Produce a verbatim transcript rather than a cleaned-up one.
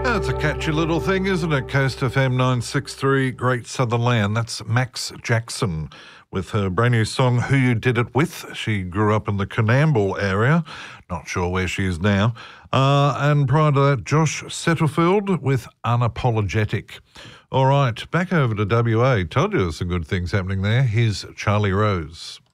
That's a catchy little thing, isn't it? Coast F M nine six three, Great Southern Land. That's Max Jackson with her brand new song, Who You Did It With. She grew up in the Coonamble area. Not sure where she is now. Uh, and prior to that, Josh Setterfield with Unapologetic. All right, back over to W A. Told you there's some good things happening there. Here's Charlie Rose.